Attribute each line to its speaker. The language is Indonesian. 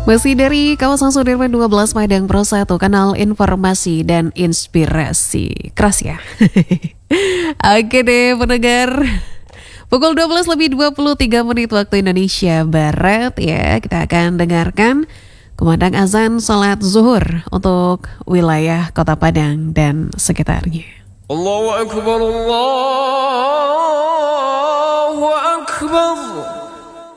Speaker 1: Masih dari kawasan Sudirman 12 Padang Pro 1, kanal informasi dan inspirasi. Keras ya. Oke deh pendengar. Pukul 12:23 waktu Indonesia Barat ya, kita akan dengarkan kumandang azan salat zuhur untuk wilayah Kota Padang dan sekitarnya.
Speaker 2: Allahu Akbar, Allah.